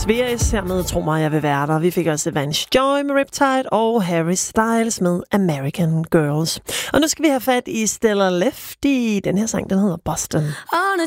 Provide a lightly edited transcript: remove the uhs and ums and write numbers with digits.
Veris her med Tro mig, jeg vil være der. Vi fik også Vance Joy med Riptide og Harry Styles med American Girls. Og nu skal vi have fat i Stella Left i den her sang, den hedder Boston. On a